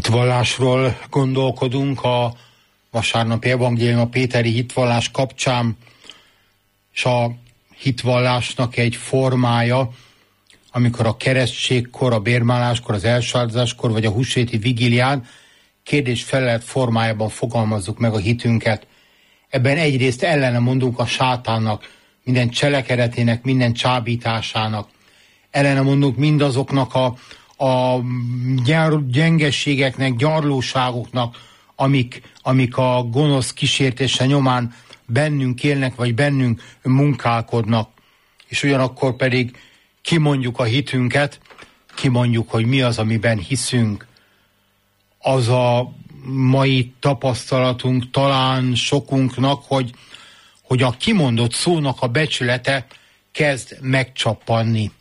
hitvallásról gondolkodunk a vasárnapi evangélium, a péteri hitvallás kapcsán, és a hitvallásnak egy formája, amikor a keresztségkor, a bérmáláskor, az elsáldozáskor, vagy a húsvéti vigílián kérdés-felelet formájában fogalmazzuk meg a hitünket. Ebben egyrészt ellene mondunk a sátánnak, minden cselekedetének, minden csábításának. Ellene mondunk mindazoknak a gyengeségeknek, gyarlóságoknak, amik a gonosz kísértése nyomán bennünk élnek, vagy bennünk munkálkodnak. És ugyanakkor pedig kimondjuk a hitünket, kimondjuk, hogy mi az, amiben hiszünk. Az a mai tapasztalatunk talán sokunknak, hogy a kimondott szónak a becsülete kezd megcsappanni.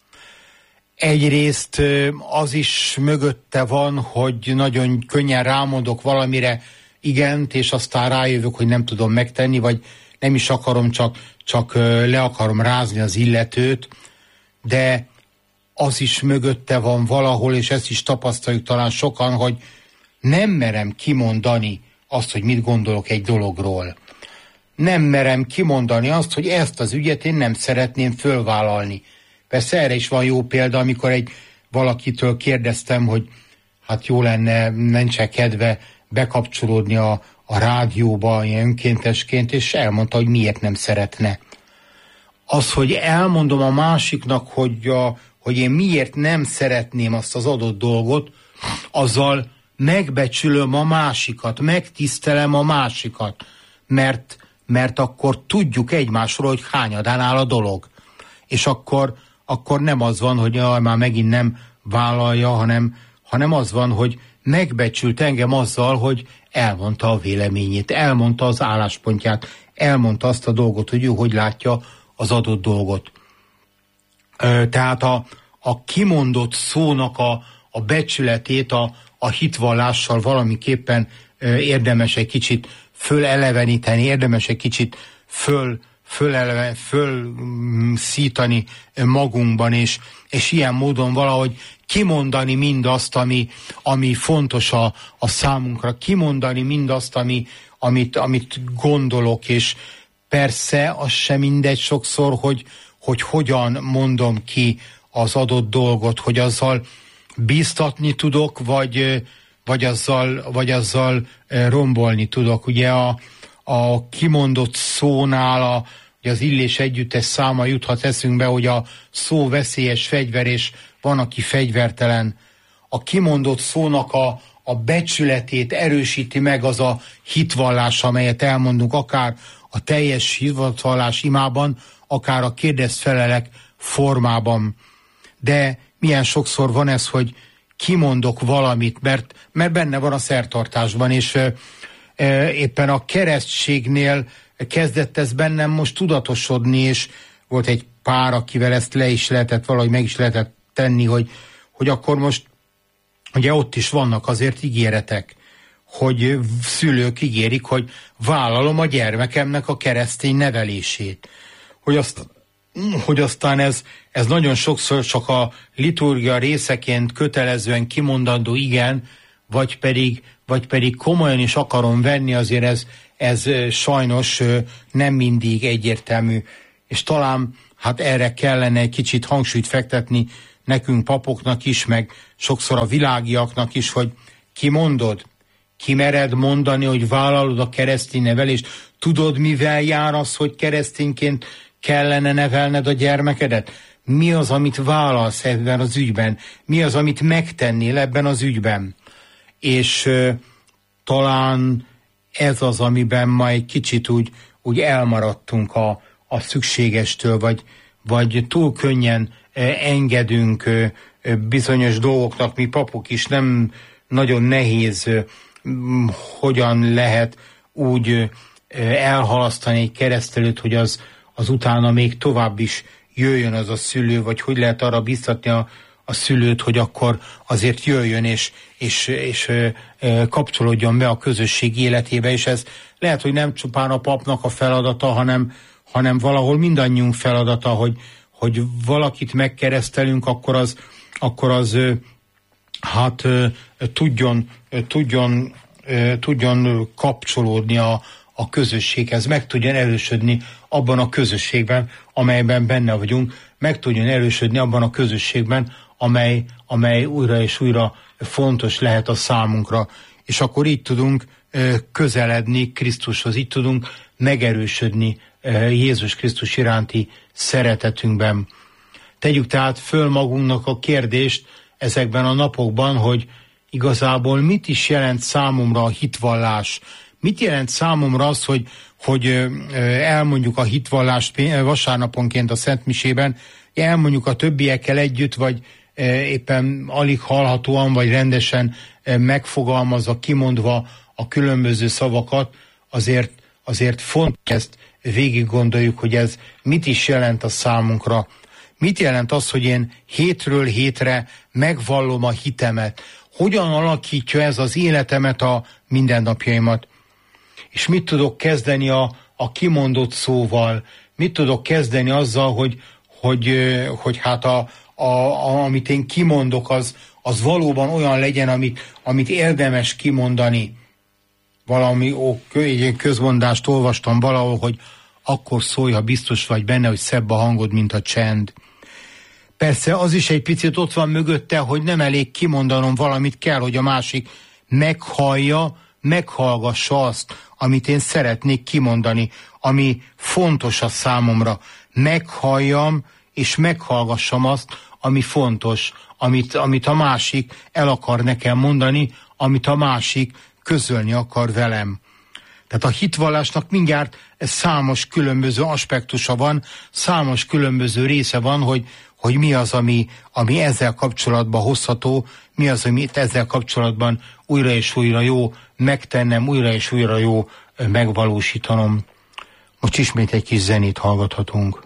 Egyrészt az is mögötte van, hogy nagyon könnyen rámondok valamire igent, és aztán rájövök, hogy nem tudom megtenni, vagy nem is akarom, csak le akarom rázni az illetőt, de az is mögötte van valahol, és ezt is tapasztaljuk talán sokan, hogy nem merem kimondani azt, hogy mit gondolok egy dologról. Nem merem kimondani azt, hogy ezt az ügyet én nem szeretném fölvállalni. Persze erre is van jó példa, amikor valakitől kérdeztem, hogy hát jó lenne, nincs kedve bekapcsolódni a rádióba ilyen önkéntesként, és elmondta, hogy miért nem szeretne. Az, hogy elmondom a másiknak, hogy én miért nem szeretném azt az adott dolgot, azzal megbecsülöm a másikat, megtisztelem a másikat, mert akkor tudjuk egymásról, hogy hányadán áll a dolog. És akkor nem az van, hogy már megint nem vállalja, hanem az van, hogy megbecsült engem azzal, hogy elmondta a véleményét, elmondta az álláspontját, elmondta azt a dolgot, hogy ő hogy látja az adott dolgot. Tehát a kimondott szónak a becsületét a hitvallással valamiképpen érdemes egy kicsit föleleveníteni, érdemes egy kicsit fölszítani magunkban, és ilyen módon valahogy kimondani mindazt, ami fontos a számunkra, kimondani mindazt, amit gondolok, és persze az sem mindegy sokszor, hogy hogyan mondom ki az adott dolgot, hogy azzal bíztatni tudok, vagy azzal rombolni tudok. Ugye a kimondott szónál ugye az Illés együttes száma juthat eszünkbe, hogy a szó veszélyes fegyver, és van, aki fegyvertelen. A kimondott szónak a becsületét erősíti meg az a hitvallás, amelyet elmondunk, akár a teljes hitvallás imában, akár a kérdez-felelek formában. De milyen sokszor van ez, hogy kimondok valamit, mert benne van a szertartásban, és éppen a keresztségnél kezdett ez bennem most tudatosodni, és volt egy pár, akivel ezt le is lehetett, valahogy meg is lehetett tenni, hogy akkor most, ugye ott is vannak azért ígéretek, hogy szülők ígérik, hogy vállalom a gyermekemnek a keresztény nevelését. Hogy aztán ez nagyon sokszor csak a liturgia részeként kötelezően kimondandó igen, vagy pedig komolyan is akarom venni, azért ez sajnos nem mindig egyértelmű. És talán hát erre kellene egy kicsit hangsúlyt fektetni nekünk papoknak is, meg sokszor a világiaknak is, hogy kimondod, kimered mondani, hogy vállalod a keresztény nevelést, tudod, mivel jár az, hogy keresztényként kellene nevelned a gyermekedet? Mi az, amit vállalsz ebben az ügyben? Mi az, amit megtennél ebben az ügyben? És talán ez az, amiben ma egy kicsit úgy elmaradtunk a szükségestől, vagy túl könnyen engedünk bizonyos dolgoknak, mi papok is, nem nagyon nehéz, hogyan lehet úgy elhalasztani egy keresztelőt, hogy az utána még tovább is jöjjön az a szülő, vagy hogy lehet arra biztatni a szülőt, hogy akkor azért jöjjön és kapcsolódjon be a közösség életébe, és ez lehet, hogy nem csupán a papnak a feladata, hanem valahol mindannyiunk feladata, hogy valakit megkeresztelünk, akkor az tudjon kapcsolódni a közösséghez, meg tudjon erősödni abban a közösségben, amelyben benne vagyunk, meg tudjon erősödni abban a közösségben, amely újra és újra fontos lehet a számunkra. És akkor így tudunk közeledni Krisztushoz, így tudunk megerősödni Jézus Krisztus iránti szeretetünkben. Tegyük tehát föl magunknak a kérdést ezekben a napokban, hogy igazából mit is jelent számomra a hitvallás? Mit jelent számomra az, hogy elmondjuk a hitvallást vasárnaponként a Szentmisében, elmondjuk a többiekkel együtt, vagy éppen alig hallhatóan, vagy rendesen megfogalmazva, kimondva a különböző szavakat, azért fontos ezt végig gondoljuk, hogy ez mit is jelent a számunkra. Mit jelent az, hogy én hétről hétre megvallom a hitemet? Hogyan alakítja ez az életemet, a mindennapjaimat? És mit tudok kezdeni a kimondott szóval? Mit tudok kezdeni azzal, hogy hát amit én kimondok, az valóban olyan legyen, amit érdemes kimondani. Valami egy közmondást olvastam valahol, hogy akkor szólj, ha biztos vagy benne, hogy szebb a hangod, mint a csend. Persze az is egy picit ott van mögötte, hogy nem elég kimondanom valamit, kell, hogy a másik meghallja, meghallgassa azt, amit én szeretnék kimondani, ami fontos a számomra. Meghalljam és meghallgassam azt, ami fontos, amit a másik el akar nekem mondani, amit a másik közölni akar velem. Tehát a hitvallásnak mindjárt számos különböző aspektusa van, számos különböző része van, hogy mi az, ami ezzel kapcsolatban hozható, mi az, amit ezzel kapcsolatban újra és újra jó megtennem, újra és újra jó megvalósítanom. Most ismét egy kis zenét hallgathatunk.